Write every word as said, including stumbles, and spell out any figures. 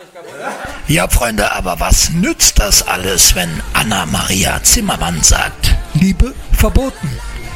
Ja, Freunde, aber was nützt das alles, wenn Anna-Maria Zimmermann sagt, Liebe verboten?